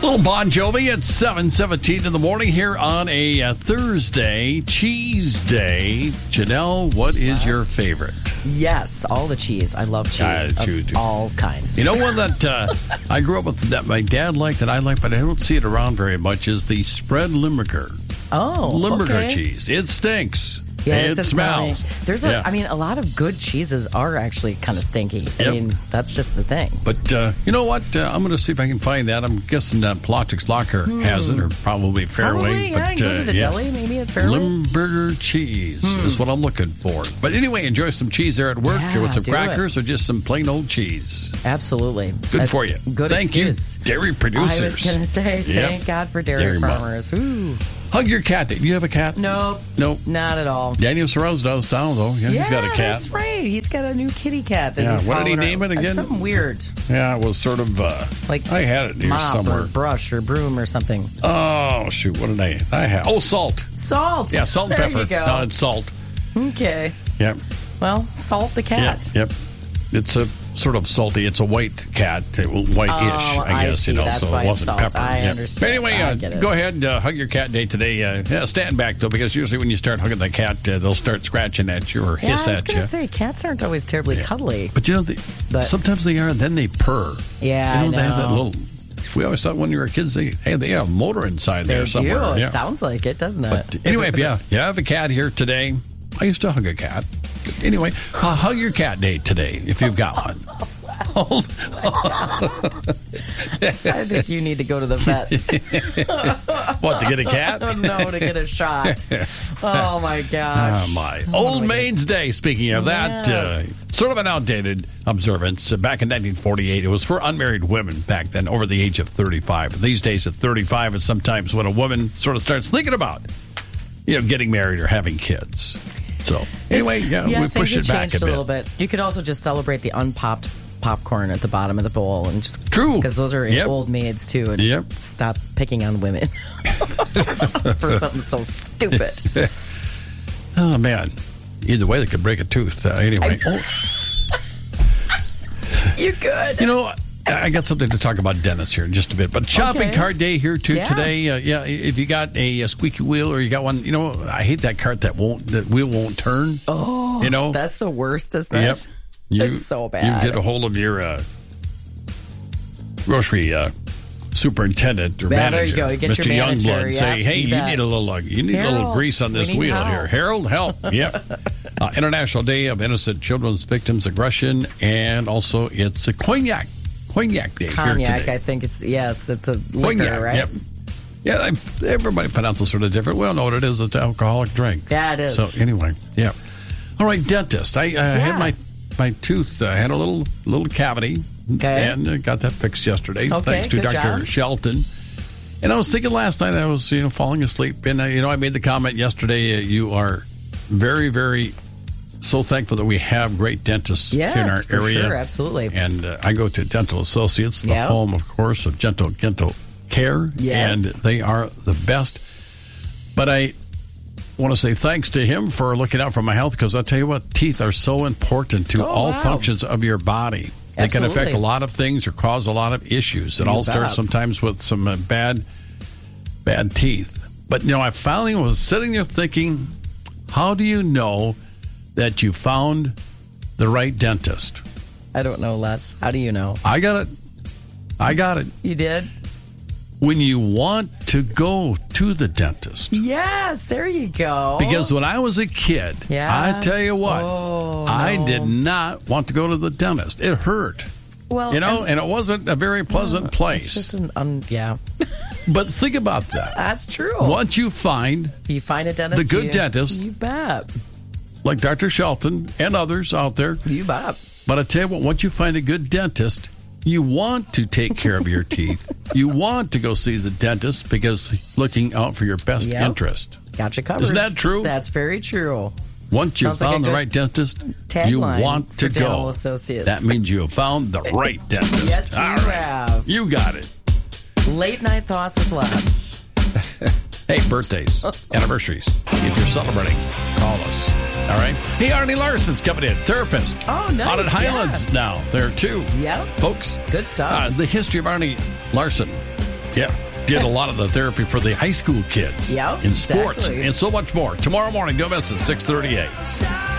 Little Bon Jovi at 7:17 in the morning here on a Thursday, Cheese Day. Janelle, what is your favorite? Yes, all the cheese. I love cheese of all kinds. You know one that I grew up with that my dad liked that I like, but I don't see it around very much is the spread Limburger. Oh, Limburger okay. cheese. It stinks. Yeah, it smells. There's a lot of good cheeses are actually kind of stinky. I mean, that's just the thing. But you know what? I'm going to see if I can find that. I'm guessing that Plotix Locker has it, or probably Fairway. Probably, yeah, but, go to the deli, maybe at Fairway. Limburger cheese is what I'm looking for. But anyway, enjoy some cheese there at work with some crackers or just some plain old cheese. Absolutely. Good for you. Good Thank excuse. you, dairy producers. I was going to say, thank God for dairy farmers. Ooh. Hug your cat. Do you have a cat? Nope. Not at all. Daniel Sorrells does down, though. Yeah, he's got a cat. That's right. He's got a new kitty cat. That what did he name it again? Something weird. Yeah, it was sort of like I had it here mop somewhere. Or brush or broom or something. Oh, shoot. What did I have? Oh, salt. Salt. Yeah, salt and pepper. There you go. No, it's salt. Okay. Yep. Well, Salt the cat. Yep. It's a sort of salty. It's a white cat, white-ish, I guess. See. That's so why it wasn't salt. pepper. I understand. Anyway, go ahead and hug your cat day today. Stand back though, because usually when you start hugging the cat, they'll start scratching at you or hiss at you. I was going to say cats aren't always terribly cuddly. But sometimes they are, and then they purr. Yeah, I know. They have that little. We always thought when you were kids, they have a motor inside there somewhere. It sounds like it, doesn't it? But anyway, if you have a cat here today, I used to hug a cat. Anyway, hug your cat day today if you've got one. I think you need to go to the vet. What, to get a cat? No, to get a shot. Oh, my gosh. Oh, my. Old Maid's Day, speaking of that, sort of an outdated observance. Back in 1948, it was for unmarried women back then, over the age of 35. These days, at 35, is sometimes when a woman sort of starts thinking about, getting married or having kids. So, anyway, we push it back a little bit. You could also just celebrate the unpopped popcorn at the bottom of the bowl and just because those are old maids too, and stop picking on women for something so stupid. Oh man, either way they could break a tooth. Anyway, you could. I got something to talk about dentists here in just a bit, but shopping cart day here too today. If you got a squeaky wheel or you got one, I hate that cart that wheel won't turn. Oh, that's the worst, isn't it? Yep. It's so bad. You get a hold of your grocery superintendent or manager, there you go. You get Mr. your manager, Youngblood, and say, "Hey, you need a little grease on this wheel here. Harold, help!" Yep. International Day of Innocent Children's Victims Aggression, and also it's a Cognac Day here today. I think it's it's a liquor, Cognac, right? Yep. Yeah, everybody pronounces it sort of different. We all know what it is. It's an alcoholic drink. Yeah, it is. So anyway, all right, dentist. I had my tooth had a little cavity, and got that fixed yesterday. Thanks to Dr. Shelton. And I was thinking last night, I was falling asleep, and I made the comment yesterday. You are very, very so thankful that we have great dentists here in our area. Sure, absolutely. And I go to Dental Associates, the home, of course, of Gentle Care, and they are the best. But I want to say thanks to him for looking out for my health, because I'll tell you what, teeth are so important to all functions of your body. They can affect a lot of things or cause a lot of issues. It all starts sometimes with some bad teeth. But, I finally was sitting there thinking, how do you know that you found the right dentist? I don't know, Les. How do you know? I got it. You did? When you want to go to the dentist. Yes, there you go. Because when I was a kid, I tell you what, I did not want to go to the dentist. It hurt. Well, and it wasn't a very pleasant place. It's just But think about that. That's true. Once you find a dentist, the good dentist, you bet, like Dr. Shelton and others out there, you bet. But I tell you what, once you find a good dentist, you want to take care of your teeth. You want to go see the dentist because he's looking out for your best interest. Got you covered. Isn't that true? That's very true. Once you've found the right dentist, you want to go. Associates. That means you have found the right dentist. Yes, you have. You got it. Late night thoughts with Les. Hey, birthdays, anniversaries. If you're celebrating, call us. All right. Hey, Arnie Larson's coming in, therapist. Oh, nice. Out at Highlands now. There too. Yep. Folks. Good stuff. The history of Arnie Larson Yeah. Did a lot of the therapy for the high school kids in sports and so much more. Tomorrow morning, don't miss it, 6:38.